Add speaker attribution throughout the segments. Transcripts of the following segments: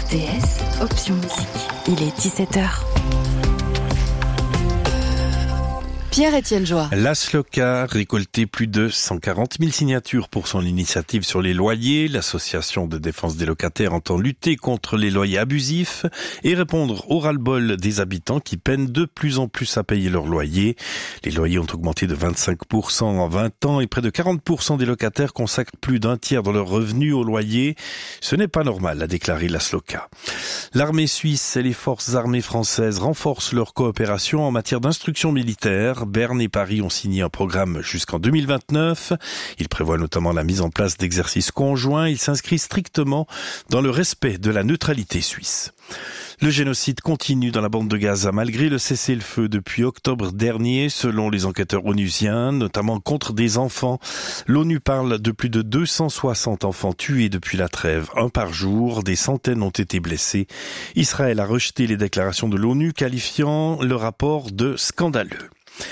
Speaker 1: RTS, option musique. Il est 17h. Pierre-Étienne Joie.
Speaker 2: La SLOCA a récolté plus de 140 000 signatures pour son initiative sur les loyers. L'association de défense des locataires entend lutter contre les loyers abusifs et répondre au ras-le-bol des habitants qui peinent de plus en plus à payer leurs loyers. Les loyers ont augmenté de 25% en 20 ans et près de 40% des locataires consacrent plus d'un tiers de leurs revenus au loyer. Ce n'est pas normal, a déclaré la SLOCA. L'armée suisse et les forces armées françaises renforcent leur coopération en matière d'instruction militaire. Berne et Paris ont signé un programme jusqu'en 2029. Il prévoit notamment la mise en place d'exercices conjoints. Il s'inscrit strictement dans le respect de la neutralité suisse. Le génocide continue dans la bande de Gaza malgré le cessez-le-feu depuis octobre dernier, selon les enquêteurs onusiens, notamment contre des enfants. L'ONU parle de plus de 260 enfants tués depuis la trêve, un par jour. Des centaines ont été blessés. Israël a rejeté les déclarations de l'ONU, qualifiant le rapport de scandaleux.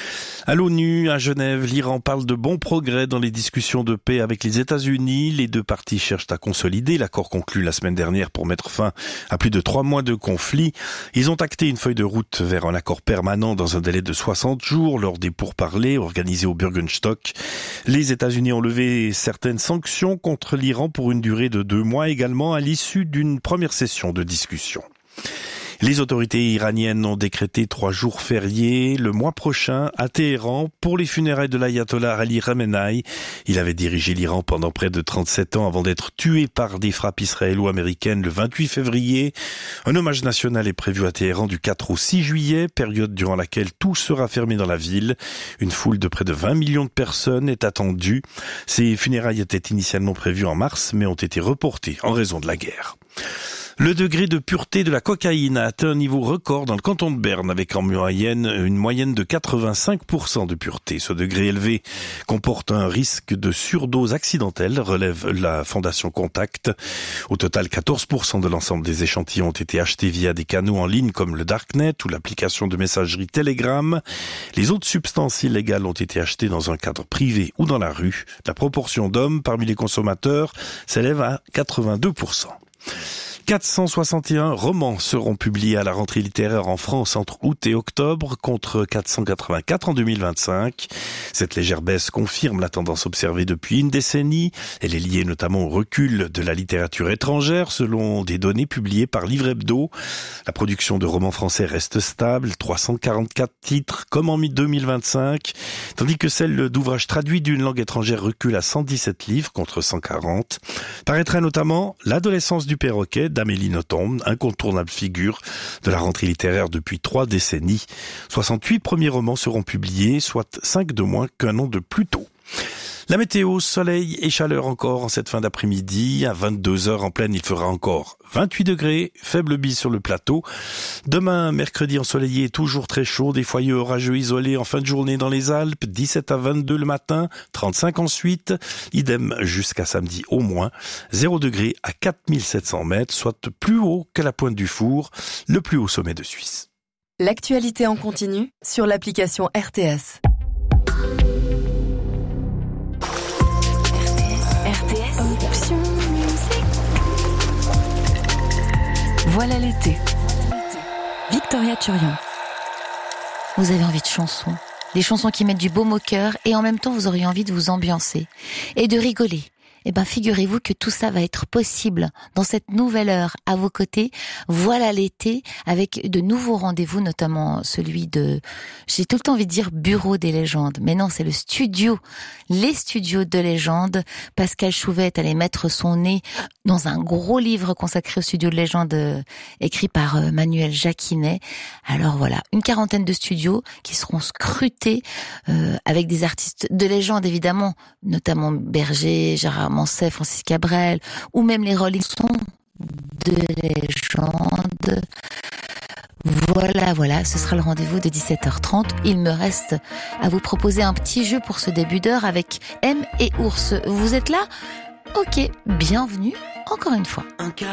Speaker 2: À l'ONU, à Genève, l'Iran parle de bons progrès dans les discussions de paix avec les États-Unis. Les deux parties cherchent à consolider l'accord conclu la semaine dernière pour mettre fin à plus de 3 mois de conflit. Ils ont acté une feuille de route vers un accord permanent dans un délai de 60 jours lors des pourparlers organisés au Bürgenstock. Les États-Unis ont levé certaines sanctions contre l'Iran pour une durée de 2 mois également à l'issue d'une première session de discussion. Les autorités iraniennes ont décrété 3 jours fériés le mois prochain à Téhéran pour les funérailles de l'ayatollah Ali Khamenei. Il avait dirigé l'Iran pendant près de 37 ans avant d'être tué par des frappes israélo-américaines le 28 février. Un hommage national est prévu à Téhéran du 4 au 6 juillet, période durant laquelle tout sera fermé dans la ville. Une foule de près de 20 millions de personnes est attendue. Ces funérailles étaient initialement prévues en mars, mais ont été reportées en raison de la guerre. Le degré de pureté de la cocaïne a atteint un niveau record dans le canton de Berne avec en moyenne une moyenne de 85% de pureté. Ce degré élevé comporte un risque de surdose accidentelle, relève la Fondation Contact. Au total, 14% de l'ensemble des échantillons ont été achetés via des canaux en ligne comme le Darknet ou l'application de messagerie Telegram. Les autres substances illégales ont été achetées dans un cadre privé ou dans la rue. La proportion d'hommes parmi les consommateurs s'élève à 82%. 461 romans seront publiés à la rentrée littéraire en France entre août et octobre, contre 484 en 2025. Cette légère baisse confirme la tendance observée depuis une décennie. Elle est liée notamment au recul de la littérature étrangère, selon des données publiées par Livre Hebdo. La production de romans français reste stable, 344 titres, comme en 2025, tandis que celle d'ouvrages traduits d'une langue étrangère recule à 117 livres, contre 140. Paraîtra notamment L'adolescence du perroquet, d'Amélie Nothomb, incontournable figure de la rentrée littéraire depuis 3 décennies. 68 premiers romans seront publiés, soit 5 de moins qu'un an de plus tôt. La météo, soleil et chaleur encore en cette fin d'après-midi. À 22h en pleine, il fera encore 28 degrés, faible bise sur le plateau. Demain, mercredi ensoleillé, toujours très chaud, des foyers orageux isolés en fin de journée dans les Alpes, 17 à 22 le matin, 35 ensuite. Idem jusqu'à samedi au moins, 0 degré à 4700 mètres, soit plus haut que la Pointe du Four, le plus haut sommet de Suisse.
Speaker 1: L'actualité en continu sur l'application RTS. Option musique. Voilà l'été. Victoria Turion.
Speaker 3: Vous avez envie de chansons, des chansons qui mettent du baume au cœur et en même temps vous auriez envie de vous ambiancer et de rigoler. Eh ben, figurez-vous que tout ça va être possible dans cette nouvelle heure à vos côtés. Voilà l'été avec de nouveaux rendez-vous, notamment celui de, j'ai tout le temps envie de dire bureau des légendes, mais non, c'est le studio, les studios de légendes. Pascal Chouvette allait mettre son nez dans un gros livre consacré aux studios de légendes écrit par Manuel Jacquinet. Alors voilà, une 40aine de studios qui seront scrutés avec des artistes de légende évidemment, notamment Berger, Gérard Manset, Francis Cabrel, ou même les Rolling Stones de légende. Voilà, ce sera le rendez-vous de 17h30. Il me reste à vous proposer un petit jeu pour ce début d'heure avec M et Ours. Vous êtes là ? Ok, bienvenue encore une fois.